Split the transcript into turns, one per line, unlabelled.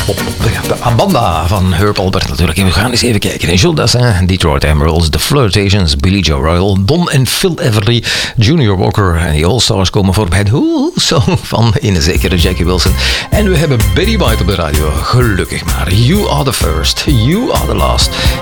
Op de Abanda van Herb Alpert natuurlijk. En we gaan eens even kijken. Jules Dassin, Detroit Emeralds, The Flirtations, Billy Joe Royal, Don en Phil Everly, Junior Walker en de All-Stars komen voorbij. Het Song van een zekere Jackie Wilson. En we hebben Betty White op de radio. Gelukkig maar. You are the first, you are the last.